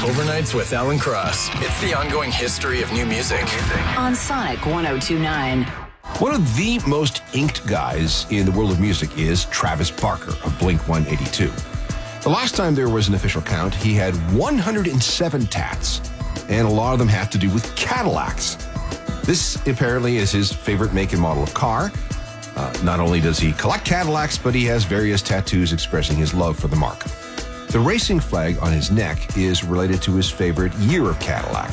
Overnights with Alan Cross. It's the ongoing history of new music. On Sonic 102.9. One of the most inked guys in the world of music is Travis Barker of Blink-182. The last time there was an official count, he had 107 tats, and a lot of them have to do with Cadillacs. This apparently is his favorite make and model of car. Not only does he collect Cadillacs, but he has various tattoos expressing his love for the marque. The racing flag on his neck is related to his favorite year of Cadillac,